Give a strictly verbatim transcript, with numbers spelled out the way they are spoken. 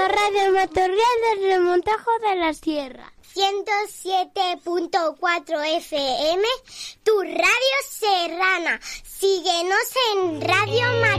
escuchando Radio Matorral desde Montajo de la Sierra. ciento siete punto cuatro F M, tu radio serrana. Síguenos en Radio Matorral.